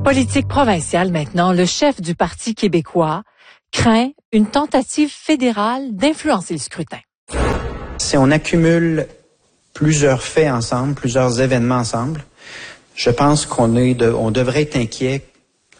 Politique provinciale maintenant, le chef du Parti québécois craint une tentative fédérale d'influencer le scrutin. Si on accumule plusieurs faits ensemble, plusieurs événements ensemble, je pense qu'on devrait être inquiet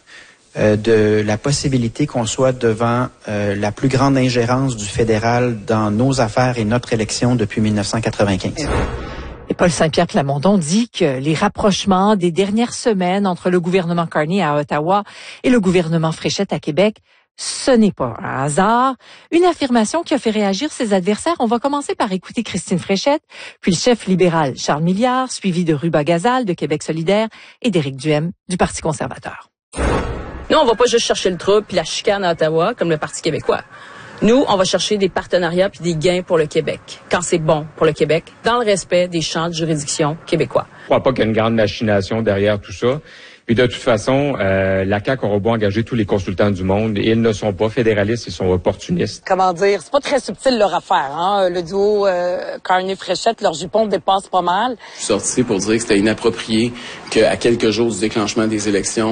de la possibilité qu'on soit devant la plus grande ingérence du fédéral dans nos affaires et notre élection depuis 1995. Et Paul Saint-Pierre Plamondon dit que les rapprochements des dernières semaines entre le gouvernement Carney à Ottawa et le gouvernement Fréchette à Québec, ce n'est pas un hasard. Une affirmation qui a fait réagir ses adversaires. On va commencer par écouter Christine Fréchette, puis le chef libéral Charles Milliard, suivi de Ruba Gazal de Québec solidaire et d'Éric Duhem du Parti conservateur. Nous, on va pas juste chercher le trouble puis la chicane à Ottawa comme le Parti québécois. Nous, on va chercher des partenariats puis des gains pour le Québec, quand c'est bon pour le Québec, dans le respect des champs de juridiction québécois. Je crois pas qu'il y a une grande machination derrière tout ça. Puis de toute façon, la CAQ aura beau engager tous les consultants du monde, et ils ne sont pas fédéralistes, ils sont opportunistes. Comment dire, c'est pas très subtil leur affaire, hein. Le duo Carney-Fréchette, leur jupon dépasse pas mal. Je suis sorti pour dire que c'était inapproprié qu'à quelques jours du déclenchement des élections,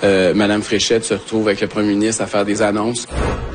Mme Fréchette se retrouve avec le premier ministre à faire des annonces.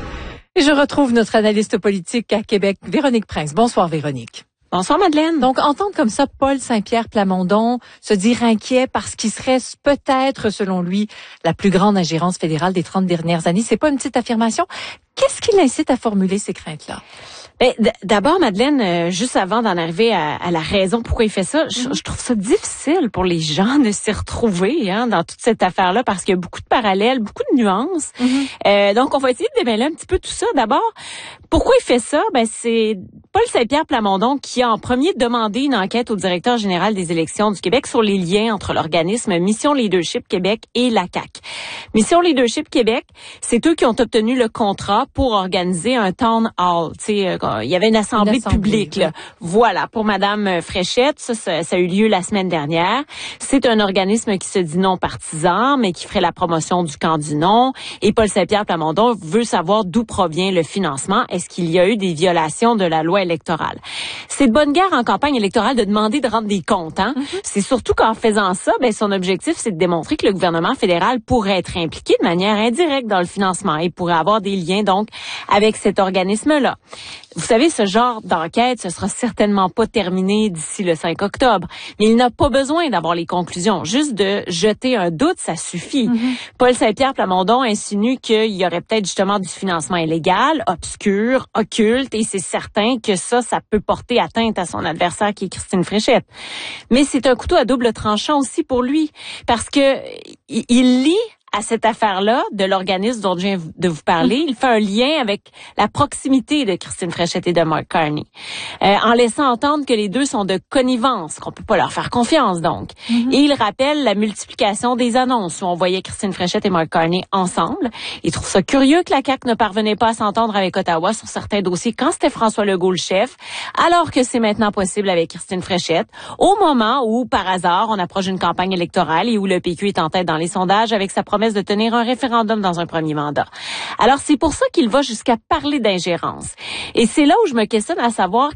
Et je retrouve notre analyste politique à Québec, Véronique Prince. Bonsoir Véronique. Bonsoir Madeleine. Donc, entendre comme ça Paul Saint-Pierre Plamondon se dire inquiet parce qu'il serait peut-être, selon lui, la plus grande ingérence fédérale des 30 dernières années, c'est pas une petite affirmation. Qu'est-ce qui l'incite à formuler ces craintes-là? Ben, d'abord, Madeleine, juste avant d'en arriver à la raison pourquoi il fait ça, je trouve ça difficile pour les gens de s'y retrouver dans toute cette affaire-là parce qu'il y a beaucoup de parallèles, beaucoup de nuances. Donc, on va essayer de démêler un petit peu tout ça. D'abord, pourquoi il fait ça? Ben, c'est Paul Saint-Pierre Plamondon qui a en premier demandé une enquête au directeur général des élections du Québec sur les liens entre l'organisme Mission Leadership Québec et la CAQ. Mission Leadership Québec, c'est eux qui ont obtenu le contrat pour organiser un town hall, tu sais, il y avait une assemblée publique, là. Voilà, pour Madame Fréchette, ça a eu lieu la semaine dernière. C'est un organisme qui se dit non partisan, mais qui ferait la promotion du camp du non. Et Paul Saint-Pierre Plamondon veut savoir d'où provient le financement. Est-ce qu'il y a eu des violations de la loi électorale? C'est de bonne guerre en campagne électorale de demander de rendre des comptes, hein. C'est surtout qu'en faisant ça, ben, son objectif, c'est de démontrer que le gouvernement fédéral pourrait être impliqué de manière indirecte dans le financement et pourrait avoir des liens, donc, avec cet organisme-là. Vous savez, ce genre d'enquête, ce sera certainement pas terminé d'ici le 5 octobre. Mais il n'a pas besoin d'avoir les conclusions. Juste de jeter un doute, ça suffit. Paul Saint-Pierre Plamondon insinue qu'il y aurait peut-être justement du financement illégal, obscur, occulte, et c'est certain que ça peut porter atteinte à son adversaire qui est Christine Fréchette. Mais c'est un couteau à double tranchant aussi pour lui, parce que il lit à cette affaire-là de l'organisme dont je viens de vous parler, il fait un lien avec la proximité de Christine Fréchette et de Mark Carney, en laissant entendre que les deux sont de connivence, qu'on peut pas leur faire confiance donc. Et il rappelle la multiplication des annonces où on voyait Christine Fréchette et Mark Carney ensemble. Il trouve ça curieux que la CAQ ne parvenait pas à s'entendre avec Ottawa sur certains dossiers quand c'était François Legault le chef, alors que c'est maintenant possible avec Christine Fréchette, au moment où, par hasard, on approche d'une campagne électorale et où le PQ est en tête dans les sondages avec sa promesse de tenir un référendum dans un premier mandat. Alors, c'est pour ça qu'il va jusqu'à parler d'ingérence. Et c'est là où je me questionne à savoir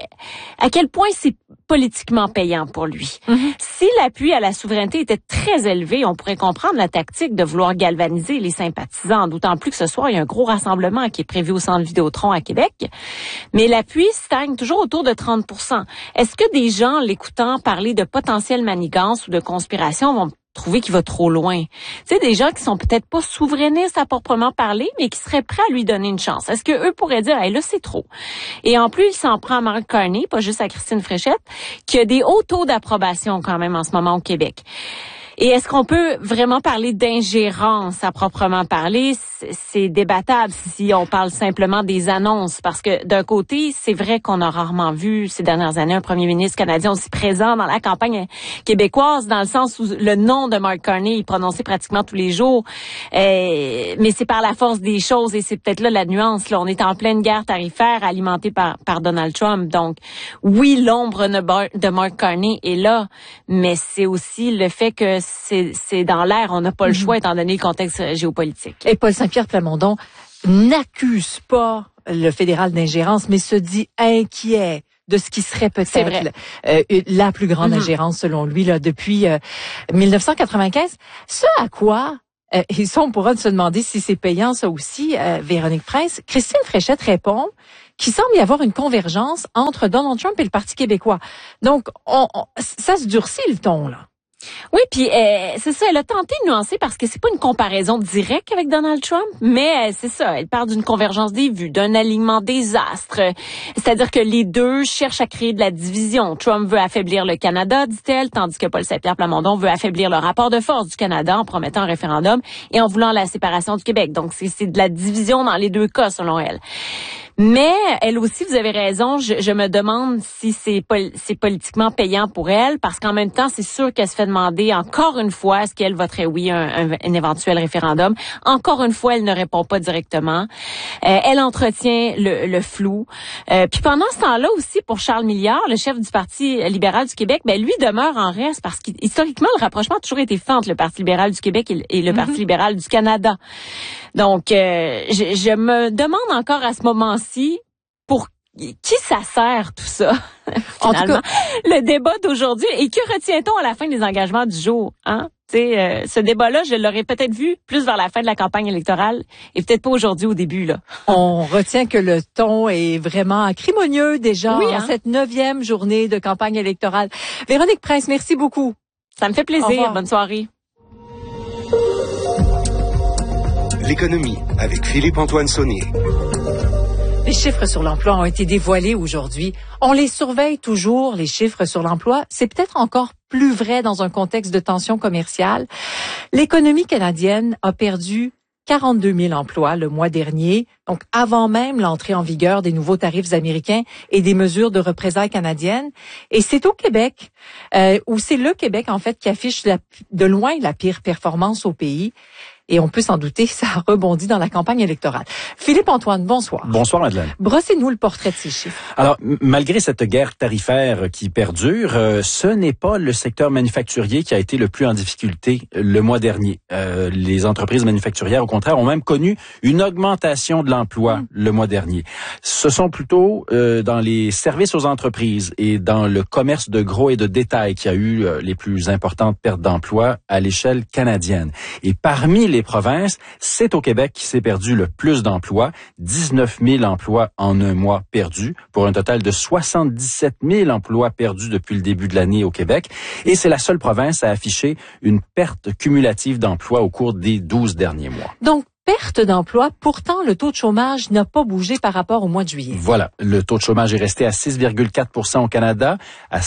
à quel point c'est politiquement payant pour lui. Si l'appui à la souveraineté était très élevé, on pourrait comprendre la tactique de vouloir galvaniser les sympathisants, d'autant plus que ce soir, il y a un gros rassemblement qui est prévu au Centre Vidéotron à Québec. Mais l'appui stagne toujours autour de 30%. Est-ce que des gens, l'écoutant parler de potentielle manigance ou de conspiration, vont trouver qu'il va trop loin? Tu sais, des gens qui sont peut-être pas souverainistes à proprement parler, mais qui seraient prêts à lui donner une chance. Est-ce que eux pourraient dire, hey, là, c'est trop? Et en plus, il s'en prend à Mark Carney, pas juste à Christine Fréchette, qui a des hauts taux d'approbation quand même en ce moment au Québec. Et est-ce qu'on peut vraiment parler d'ingérence à proprement parler? C'est débattable si on parle simplement des annonces, parce que d'un côté, c'est vrai qu'on a rarement vu ces dernières années un premier ministre canadien aussi présent dans la campagne québécoise, dans le sens où le nom de Mark Carney est prononcé pratiquement tous les jours. Mais c'est par la force des choses, et c'est peut-être là la nuance. Là, on est en pleine guerre tarifaire alimentée par Donald Trump. Donc, oui, l'ombre de Mark Carney est là, mais c'est aussi le fait que c'est dans l'air, on n'a pas le choix étant donné le contexte géopolitique. Et Paul Saint-Pierre Plamondon n'accuse pas le fédéral d'ingérence, mais se dit inquiet de ce qui serait peut-être la plus grande ingérence selon lui là depuis 1995. Ce à quoi et ça, on pourra se demander si c'est payant, ça aussi, Véronique Prince. Christine Fréchette répond qu'il semble y avoir une convergence entre Donald Trump et le Parti québécois. Donc, ça se durcit le ton, là. Oui, puis c'est ça, elle a tenté de nuancer parce que c'est pas une comparaison directe avec Donald Trump, mais c'est ça, elle parle d'une convergence des vues, d'un alignement des astres. C'est-à-dire que les deux cherchent à créer de la division. Trump veut affaiblir le Canada, dit-elle, tandis que Paul Saint-Pierre Plamondon veut affaiblir le rapport de force du Canada en promettant un référendum et en voulant la séparation du Québec. Donc c'est de la division dans les deux cas, selon elle. Mais elle aussi, vous avez raison, je me demande si c'est politiquement payant pour elle, parce qu'en même temps, c'est sûr qu'elle se fait demander encore une fois est-ce qu'elle voterait oui à un éventuel référendum. Encore une fois, elle ne répond pas directement. Elle entretient le flou. Puis pendant ce temps-là aussi, pour Charles Milliard, le chef du Parti libéral du Québec, ben lui demeure en reste parce qu'historiquement, le rapprochement a toujours été fait entre le Parti libéral du Québec et le Parti libéral du Canada. Donc, je me demande encore à ce moment-ci pour qui ça sert tout ça, finalement. En tout cas, le débat d'aujourd'hui. Et que retient-on à la fin des engagements du jour, hein? Ce débat-là, je l'aurais peut-être vu plus vers la fin de la campagne électorale et peut-être pas aujourd'hui au début, là. On retient que le ton est vraiment acrimonieux déjà en cette 9e journée de campagne électorale. Véronique Prince, merci beaucoup. Ça me fait plaisir. Bonne soirée. L'économie avec Philippe-Antoine Saunier. Les chiffres sur l'emploi ont été dévoilés aujourd'hui. On les surveille toujours, les chiffres sur l'emploi. C'est peut-être encore plus vrai dans un contexte de tension commerciale. L'économie canadienne a perdu 42 000 emplois le mois dernier, donc avant même l'entrée en vigueur des nouveaux tarifs américains et des mesures de représailles canadiennes. Et c'est au Québec, où c'est le Québec en fait qui affiche de loin la pire performance au pays. Et on peut s'en douter, ça a rebondi dans la campagne électorale. Philippe-Antoine, bonsoir. Bonsoir, Madeleine. Brossez-nous le portrait de ces chiffres. Alors, malgré cette guerre tarifaire qui perdure, ce n'est pas le secteur manufacturier qui a été le plus en difficulté le mois dernier. Les entreprises manufacturières, au contraire, ont même connu une augmentation de l'emploi le mois dernier. Ce sont plutôt dans les services aux entreprises et dans le commerce de gros et de détail qui a eu les plus importantes pertes d'emploi à l'échelle canadienne. Et parmi les provinces, c'est au Québec qui s'est perdu le plus d'emplois, 19 000 emplois en un mois perdus, pour un total de 77 000 emplois perdus depuis le début de l'année au Québec. Et c'est la seule province à afficher une perte cumulative d'emplois au cours des 12 derniers mois. Donc, perte d'emploi, pourtant le taux de chômage n'a pas bougé par rapport au mois de juillet. Voilà, le taux de chômage est resté à 6,4 % au Canada, à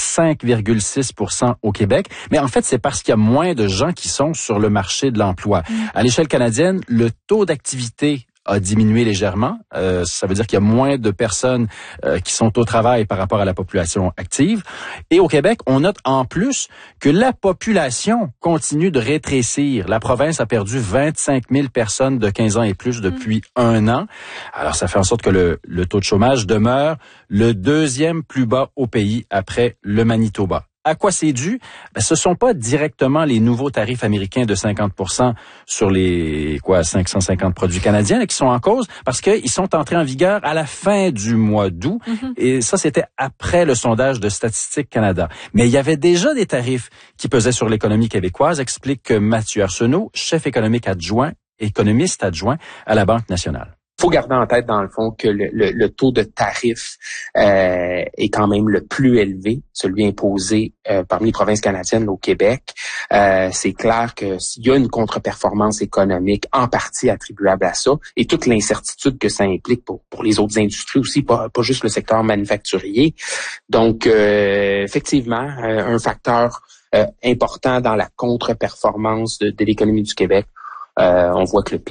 5,6 % au Québec. Mais en fait, c'est parce qu'il y a moins de gens qui sont sur le marché de l'emploi. À l'échelle canadienne, le taux d'activité a diminué légèrement. Ça veut dire qu'il y a moins de personnes qui sont au travail par rapport à la population active. Et au Québec, on note en plus que la population continue de rétrécir. La province a perdu 25 000 personnes de 15 ans et plus depuis un an. Alors, ça fait en sorte que le taux de chômage demeure le deuxième plus bas au pays après le Manitoba. À quoi c'est dû? Ce sont pas directement les nouveaux tarifs américains de 50% sur les 550 produits canadiens qui sont en cause, parce qu'ils sont entrés en vigueur à la fin du mois d'août. Et ça, c'était après le sondage de Statistique Canada. Mais il y avait déjà des tarifs qui pesaient sur l'économie québécoise, explique Mathieu Arsenault, chef économiste adjoint à la Banque nationale. Il faut garder en tête, dans le fond, que le taux de tarif est quand même le plus élevé, celui imposé parmi les provinces canadiennes au Québec. C'est clair que s'il y a une contre-performance économique en partie attribuable à ça, et toute l'incertitude que ça implique pour les autres industries aussi, pas juste le secteur manufacturier. Donc, effectivement, un facteur important dans la contre-performance de l'économie du Québec. On voit que le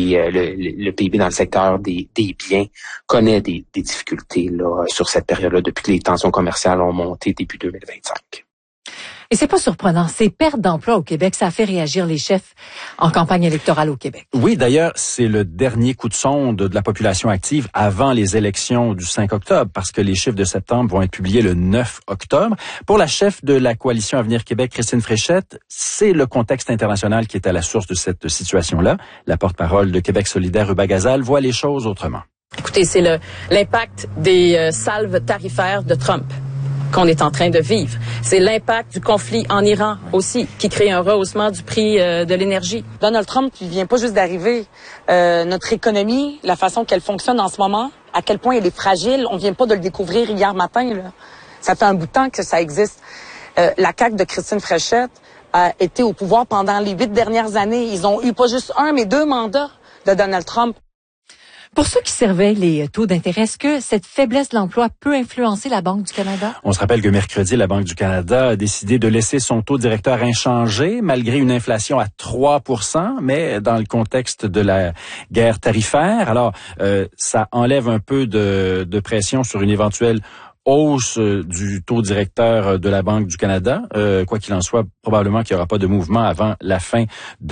PIB dans le secteur des biens connaît des difficultés là sur cette période-là depuis que les tensions commerciales ont monté début 2025. Et c'est pas surprenant, ces pertes d'emploi au Québec, ça a fait réagir les chefs en campagne électorale au Québec. Oui, d'ailleurs, c'est le dernier coup de sonde de la population active avant les élections du 5 octobre, parce que les chiffres de septembre vont être publiés le 9 octobre. Pour la chef de la Coalition Avenir Québec, Christine Fréchette, c'est le contexte international qui est à la source de cette situation-là. La porte-parole de Québec solidaire, Ruba Gazal, voit les choses autrement. Écoutez, c'est l'impact des salves tarifaires de Trump qu'on est en train de vivre. C'est l'impact du conflit en Iran aussi, qui crée un rehaussement du prix de l'énergie. Donald Trump, il vient pas juste d'arriver. Notre économie, la façon qu'elle fonctionne en ce moment, à quel point elle est fragile, on vient pas de le découvrir hier matin, là. Ça fait un bout de temps que ça existe. La CAQ de Christine Fréchette a été au pouvoir pendant les 8 dernières années. Ils ont eu pas juste un, mais 2 mandats de Donald Trump. Pour ceux qui surveillent les taux d'intérêt, est-ce que cette faiblesse de l'emploi peut influencer la Banque du Canada? On se rappelle que mercredi, la Banque du Canada a décidé de laisser son taux directeur inchangé malgré une inflation à 3%, mais dans le contexte de la guerre tarifaire. Alors, ça enlève un peu de pression sur une éventuelle hausse du taux directeur de la Banque du Canada. Quoi qu'il en soit, probablement qu'il n'y aura pas de mouvement avant la fin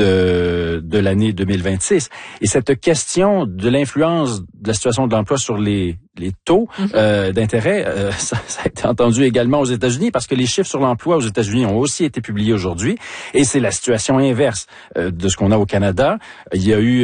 de l'année 2026. Et cette question de l'influence de la situation de l'emploi sur les taux d'intérêt, ça a été entendu également aux États-Unis parce que les chiffres sur l'emploi aux États-Unis ont aussi été publiés aujourd'hui et c'est la situation inverse de ce qu'on a au Canada. Il y a eu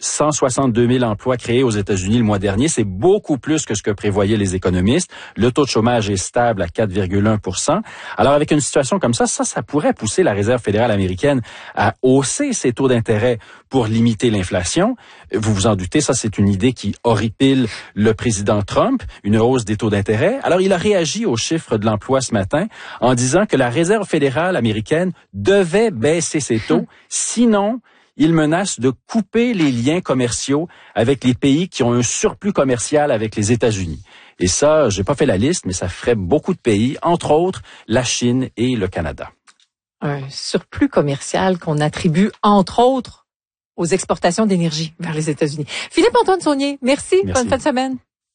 162 000 emplois créés aux États-Unis le mois dernier. C'est beaucoup plus que ce que prévoyaient les économistes. Le taux de chômage est stable à 4,1 %. Alors, avec une situation comme ça pourrait pousser la Réserve fédérale américaine à hausser ses taux d'intérêt pour limiter l'inflation. Vous vous en doutez, ça, c'est une idée qui horripile le président Trump, une hausse des taux d'intérêt. Alors, il a réagi aux chiffres de l'emploi ce matin en disant que la Réserve fédérale américaine devait baisser ses taux, sinon il menace de couper les liens commerciaux avec les pays qui ont un surplus commercial avec les États-Unis. Et ça, j'ai pas fait la liste, mais ça ferait beaucoup de pays, entre autres la Chine et le Canada. Un surplus commercial qu'on attribue, entre autres, aux exportations d'énergie vers les États-Unis. Philippe-Antoine Saunier, merci. Bonne fin de semaine.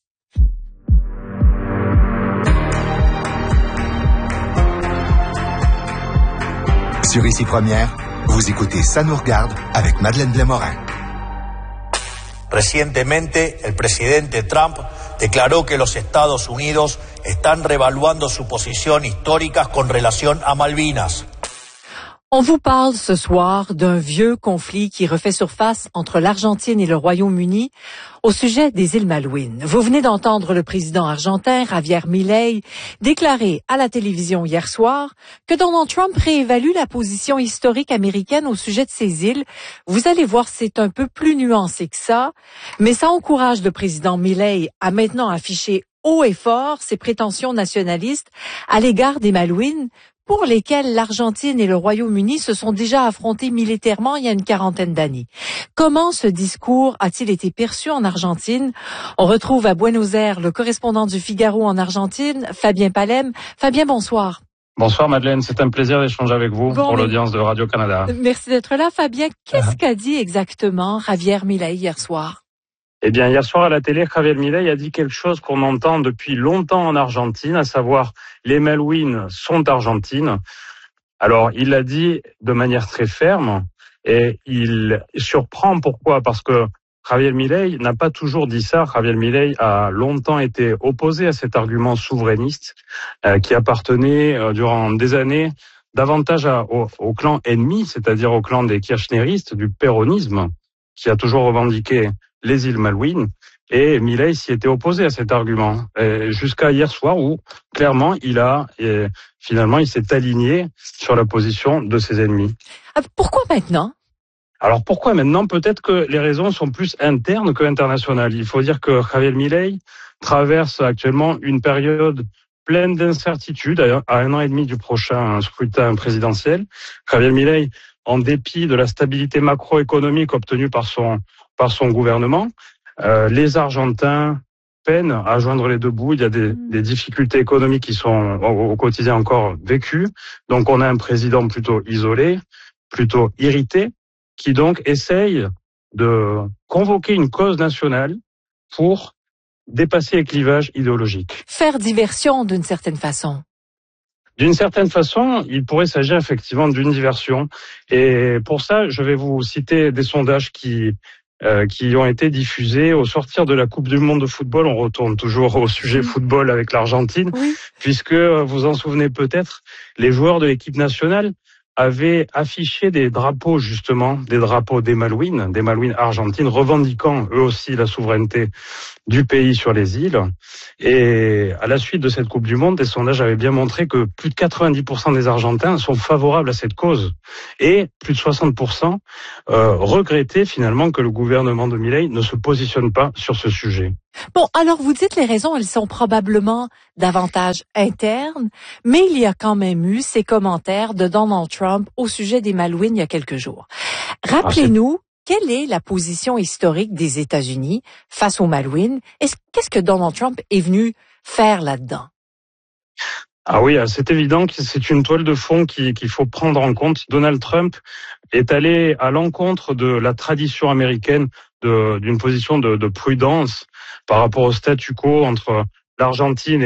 Sur Ici Première, vous écoutez Ça nous regarde avec Madeleine Blais-Morin. Recientemente, el presidente Trump declaró que los Estados Unidos están revaluando su posición histórica con relación a Malvinas. On vous parle ce soir d'un vieux conflit qui refait surface entre l'Argentine et le Royaume-Uni au sujet des îles Malouines. Vous venez d'entendre le président argentin, Javier Milei, déclarer à la télévision hier soir que Donald Trump réévalue la position historique américaine au sujet de ces îles. Vous allez voir, c'est un peu plus nuancé que ça, mais ça encourage le président Milei à maintenant afficher haut et fort ses prétentions nationalistes à l'égard des Malouines, pour lesquels l'Argentine et le Royaume-Uni se sont déjà affrontés militairement il y a une quarantaine d'années. Comment ce discours a-t-il été perçu en Argentine? On retrouve à Buenos Aires le correspondant du Figaro en Argentine, Fabien Palem. Fabien, bonsoir. Bonsoir Madeleine, c'est un plaisir d'échanger avec vous pour l'audience de Radio-Canada. Merci d'être là. Fabien, qu'est-ce qu'a dit exactement Javier Milei hier soir? Eh bien, hier soir à la télé, Javier Milei a dit quelque chose qu'on entend depuis longtemps en Argentine, à savoir les Malouines sont argentines. Alors, il l'a dit de manière très ferme et il surprend. Pourquoi? Parce que Javier Milei n'a pas toujours dit ça. Javier Milei a longtemps été opposé à cet argument souverainiste qui appartenait durant des années davantage au clan ennemi, c'est-à-dire au clan des kirchneristes, du péronisme, qui a toujours revendiqué les îles Malouines, et Milei s'y était opposé à cet argument, jusqu'à hier soir où, clairement, il s'est aligné sur la position de ses ennemis. Pourquoi maintenant? Alors pourquoi maintenant? Peut-être que les raisons sont plus internes que internationales. Il faut dire que Javier Milei traverse actuellement une période pleine d'incertitudes à 1 an et demi du prochain scrutin présidentiel. Javier Milei, en dépit de la stabilité macroéconomique obtenue par son gouvernement, les Argentins peinent à joindre les deux bouts. Il y a des difficultés économiques qui sont au quotidien encore vécues. Donc on a un président plutôt isolé, plutôt irrité, qui donc essaye de convoquer une cause nationale pour dépasser les clivages idéologiques. Faire diversion d'une certaine façon. D'une certaine façon, il pourrait s'agir effectivement d'une diversion. Et pour ça, je vais vous citer des sondages qui ont été diffusés au sortir de la Coupe du Monde de football. On retourne toujours au sujet football avec l'Argentine, puisque vous en souvenez peut-être, les joueurs de l'équipe nationale avaient affiché des drapeaux, justement, des drapeaux des Malouines argentines, revendiquant eux aussi la souveraineté du pays sur les îles. Et à la suite de cette Coupe du Monde, des sondages avaient bien montré que plus de 90% des Argentins sont favorables à cette cause. Et plus de 60% regrettaient finalement que le gouvernement de Milei ne se positionne pas sur ce sujet. Bon, alors vous dites les raisons, elles sont probablement davantage internes, mais il y a quand même eu ces commentaires de Donald Trump au sujet des Malouines il y a quelques jours. Rappelez-nous, quelle est la position historique des États-Unis face aux Malouines? Qu'est-ce que Donald Trump est venu faire là-dedans? Ah oui, c'est évident que c'est une toile de fond qu'il faut prendre en compte. Donald Trump est allé à l'encontre de la tradition américaine d'une position de prudence par rapport au statu quo entre l'Argentine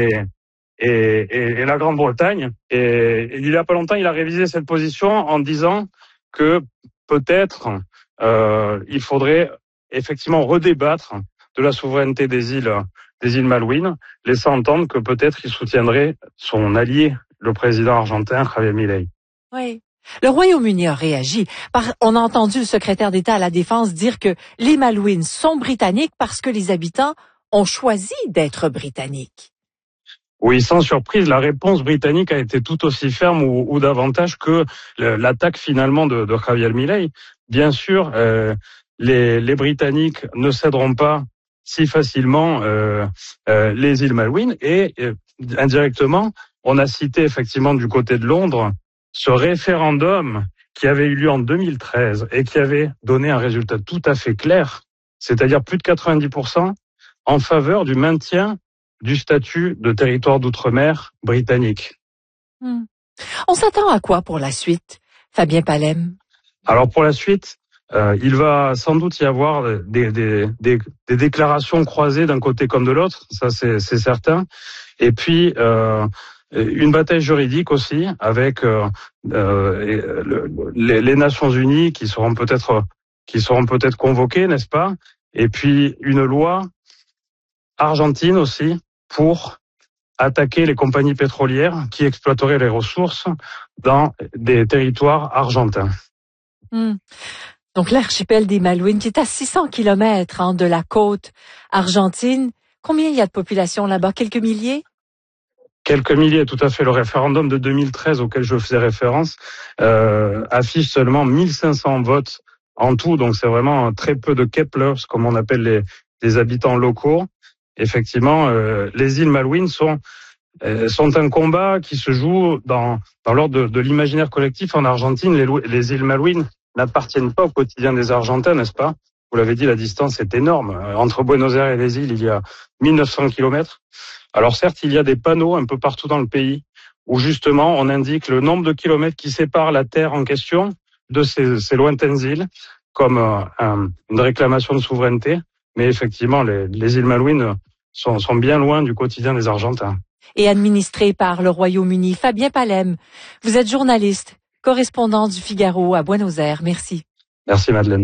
et la Grande-Bretagne. Et il y a pas longtemps, il a révisé cette position en disant que peut-être il faudrait effectivement redébattre de la souveraineté des îles Malouines, laissant entendre que peut-être il soutiendrait son allié, le président argentin Javier Milei. Oui. Le Royaume-Uni a réagi. On a entendu le secrétaire d'État à la Défense dire que les Malouines sont britanniques parce que les habitants ont choisi d'être britanniques. Oui, sans surprise, la réponse britannique a été tout aussi ferme ou davantage que l'attaque finalement de Javier Milei. Bien sûr, les Britanniques ne céderont pas si facilement les îles Malouines et indirectement, on a cité effectivement du côté de Londres ce référendum qui avait eu lieu en 2013 et qui avait donné un résultat tout à fait clair, c'est-à-dire plus de 90% en faveur du maintien du statut de territoire d'outre-mer britannique. On s'attend à quoi pour la suite, Fabien Palem? Alors pour la suite, il va sans doute y avoir des déclarations croisées d'un côté comme de l'autre, ça c'est certain. Et puis une bataille juridique aussi avec les Nations Unies qui seront peut-être convoquées, n'est-ce pas? Et puis une loi argentine aussi pour attaquer les compagnies pétrolières qui exploiteraient les ressources dans des territoires argentins. Donc l'archipel des Malouines qui est à 600 kilomètres de la côte argentine. Combien il y a de population là-bas? Quelques milliers? Quelques milliers, tout à fait. Le référendum de 2013 auquel je faisais référence affiche seulement 1500 votes en tout. Donc c'est vraiment très peu de Keplers, comme on appelle les habitants locaux. Effectivement, les îles Malouines sont un combat qui se joue dans l'ordre de l'imaginaire collectif en Argentine. Les îles Malouines n'appartiennent pas au quotidien des Argentins, n'est-ce pas? Vous l'avez dit, la distance est énorme. Entre Buenos Aires et les îles, il y a 1900 kilomètres. Alors certes, il y a des panneaux un peu partout dans le pays où justement on indique le nombre de kilomètres qui séparent la terre en question de ces lointaines îles comme une réclamation de souveraineté. Mais effectivement, les îles Malouines sont bien loin du quotidien des Argentins. Et administré par le Royaume-Uni. Fabien Palem, vous êtes journaliste, correspondant du Figaro à Buenos Aires. Merci. Merci Madeleine.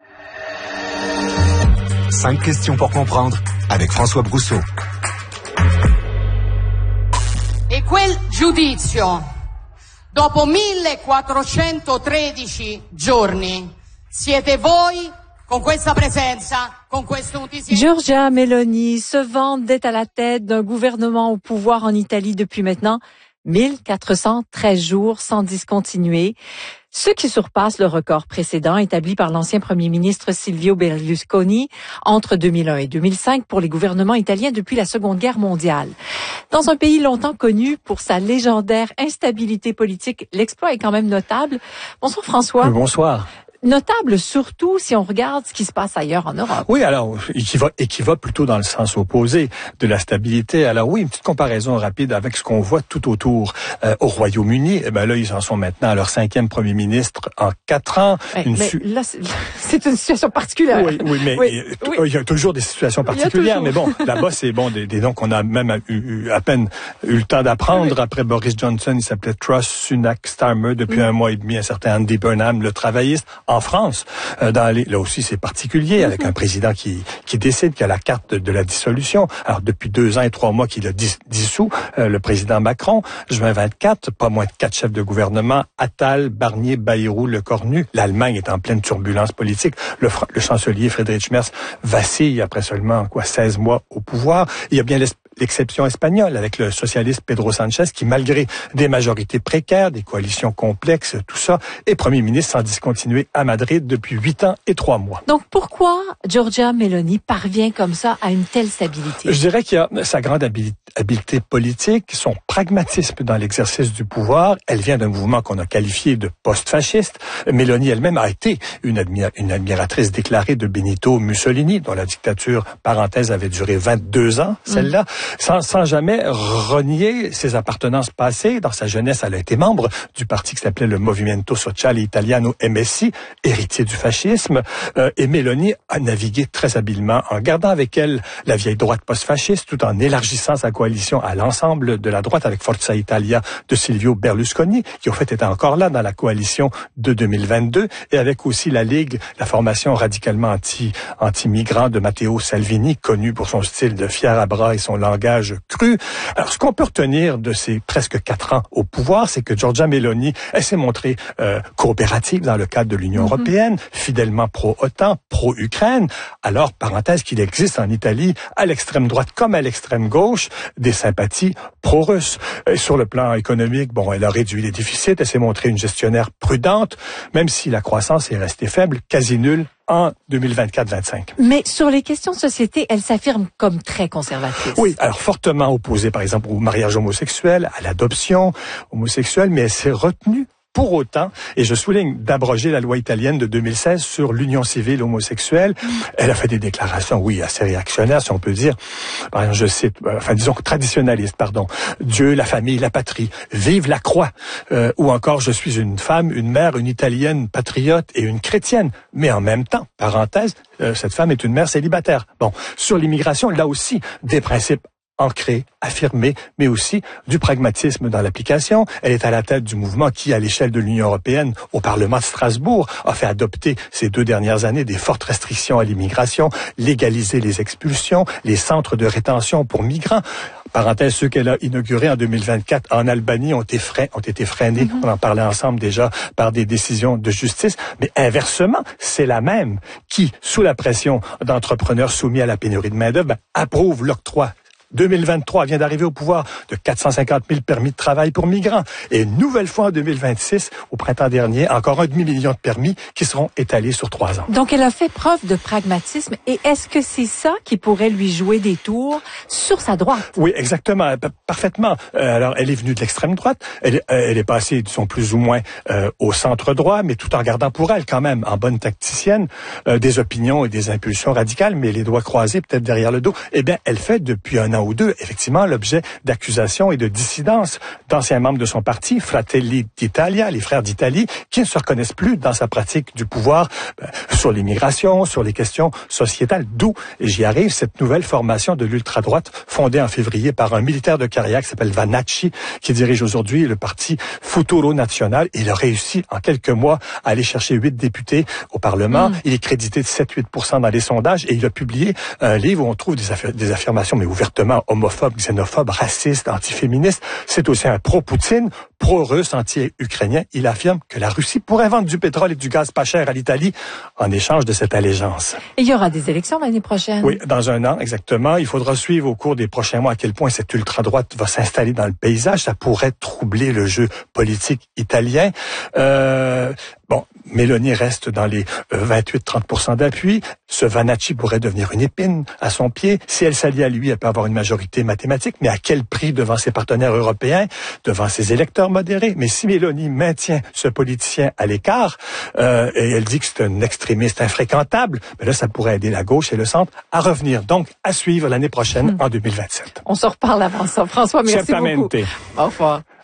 5 questions pour comprendre avec François Brousseau. E quel giudizio, dopo 1413 giorni, siete voi con questa presenza, con questo notizia. Giorgia Meloni se vante d'être à la tête d'un gouvernement au pouvoir en Italie depuis maintenant 1413 jours sans discontinuer, ce qui surpasse le record précédent établi par l'ancien premier ministre Silvio Berlusconi entre 2001 et 2005 pour les gouvernements italiens depuis la Seconde Guerre mondiale. Dans un pays longtemps connu pour sa légendaire instabilité politique, l'exploit est quand même notable. Bonsoir François. Bonsoir. Notable surtout si on regarde ce qui se passe ailleurs en Europe. Oui, alors, qui va plutôt dans le sens opposé de la stabilité. Alors oui, une petite comparaison rapide avec ce qu'on voit tout autour. Au Royaume-Uni, là, ils en sont maintenant à leur 5e premier ministre en 4 ans. Là, c'est une situation particulière. Oui, mais il y a toujours des situations particulières. Mais bon, là-bas, c'est bon, des noms qu'on a même à peine eu le temps d'apprendre. Oui. Après Boris Johnson, il s'appelait Truss, Sunak, Starmer. Depuis un mois et demi, un certain Andy Burnham, le travailliste. En France, là aussi c'est particulier, avec un président qui décide qu'il a la carte de la dissolution. Alors depuis 2 ans et 3 mois qu'il a dissous, le président Macron, juin 24, pas moins de 4 chefs de gouvernement, Attal, Barnier, Bayrou, Lecornu. L'Allemagne est en pleine turbulence politique. Le chancelier Friedrich Merz vacille après seulement 16 mois au pouvoir. Il y a bien l'exception espagnole avec le socialiste Pedro Sanchez qui, malgré des majorités précaires, des coalitions complexes, tout ça, est Premier ministre sans discontinuer à Madrid depuis 8 ans et 3 mois. Donc pourquoi Giorgia Meloni parvient comme ça à une telle stabilité? Je dirais qu'il y a sa grande habileté politique, son pragmatisme dans l'exercice du pouvoir. Elle vient d'un mouvement qu'on a qualifié de post-fasciste. Meloni elle-même a été une admiratrice déclarée de Benito Mussolini, dont la dictature, parenthèse, avait duré 22 ans, celle-là. Sans jamais renier ses appartenances passées. Dans sa jeunesse, elle a été membre du parti qui s'appelait le Movimento Sociale Italiano MSI, héritier du fascisme. Et Meloni a navigué très habilement en gardant avec elle la vieille droite post-fasciste, tout en élargissant sa coalition à l'ensemble de la droite avec Forza Italia de Silvio Berlusconi, qui au fait était encore là dans la coalition de 2022, et avec aussi la Ligue, la formation radicalement anti-migrant de Matteo Salvini, connu pour son style de fier à bras et son langage cru. Alors, ce qu'on peut retenir de ces presque 4 ans au pouvoir, c'est que Giorgia Meloni, elle s'est montrée coopérative dans le cadre de l'Union européenne, fidèlement pro-OTAN, pro-Ukraine. Alors, parenthèse, qu'il existe en Italie, à l'extrême droite comme à l'extrême gauche, des sympathies pro-russes. Sur le plan économique, elle a réduit les déficits, elle s'est montrée une gestionnaire prudente, même si la croissance est restée faible, quasi nulle, en 2024-25. Mais sur les questions de société, elle s'affirme comme très conservatrice. Oui, alors fortement opposée, par exemple, au mariage homosexuel, à l'adoption homosexuelle, mais elle s'est retenue pour autant, et je souligne, d'abroger la loi italienne de 2016 sur l'union civile homosexuelle. Elle a fait des déclarations, oui, assez réactionnaires, si on peut dire. Par exemple, je cite, disons traditionnalistes, pardon. Dieu, la famille, la patrie. Vive la croix. Ou encore, je suis une femme, une mère, une italienne patriote et une chrétienne. Mais en même temps, parenthèse, cette femme est une mère célibataire. Bon, sur l'immigration, là aussi, des principes ancrée, affirmée, mais aussi du pragmatisme dans l'application. Elle est à la tête du mouvement qui, à l'échelle de l'Union européenne, au Parlement de Strasbourg, a fait adopter ces 2 dernières années des fortes restrictions à l'immigration, légaliser les expulsions, les centres de rétention pour migrants. Parenthèse, ceux qu'elle a inaugurés en 2024 en Albanie ont été freinés, on en parlait ensemble déjà, par des décisions de justice. Mais inversement, c'est la même qui, sous la pression d'entrepreneurs soumis à la pénurie de main-d'œuvre, approuve l'octroi 2023 vient d'arriver au pouvoir de 450 000 permis de travail pour migrants. Et une nouvelle fois en 2026, au printemps dernier, encore 1,5 million de permis qui seront étalés sur 3 ans. Donc, elle a fait preuve de pragmatisme. Et est-ce que c'est ça qui pourrait lui jouer des tours sur sa droite? Oui, exactement. Parfaitement. Alors, elle est venue de l'extrême droite. Elle est passée, disons, plus ou moins au centre droit, mais tout en gardant pour elle, quand même, en bonne tacticienne, des opinions et des impulsions radicales, mais les doigts croisés, peut-être derrière le dos. Eh bien, elle fait depuis un an ou 2, effectivement, l'objet d'accusations et de dissidences d'anciens membres de son parti, Fratelli d'Italia, les frères d'Italie, qui ne se reconnaissent plus dans sa pratique du pouvoir sur l'immigration, sur les questions sociétales. D'où, et j'y arrive, cette nouvelle formation de l'ultra-droite fondée en février par un militaire de carrière qui s'appelle Vanacci, qui dirige aujourd'hui le parti Futuro Nazionale. Il a réussi en quelques mois à aller chercher 8 députés au Parlement. Il est crédité de 7-8% dans les sondages et il a publié un livre où on trouve des affirmations, mais ouvertement homophobes, xénophobes, racistes, antiféministes. C'est aussi un pro-Poutine, pro-russe, anti-ukrainien. Il affirme que la Russie pourrait vendre du pétrole et du gaz pas cher à l'Italie en échange de cette allégeance. Et il y aura des élections l'année prochaine. Oui, dans 1 an, exactement. Il faudra suivre au cours des prochains mois à quel point cette ultra-droite va s'installer dans le paysage. Ça pourrait troubler le jeu politique italien. Meloni reste dans les 28-30% d'appui. Ce Vanacci pourrait devenir une épine à son pied. Si elle s'allie à lui, elle peut avoir une majorité mathématique, mais à quel prix devant ses partenaires européens, devant ses électeurs modérés? Mais si Meloni maintient ce politicien à l'écart, et elle dit que c'est un extrémiste infréquentable, mais là, ça pourrait aider la gauche et le centre à revenir. Donc, à suivre l'année prochaine, en 2027. On se reparle avant ça. François, merci beaucoup. Au revoir.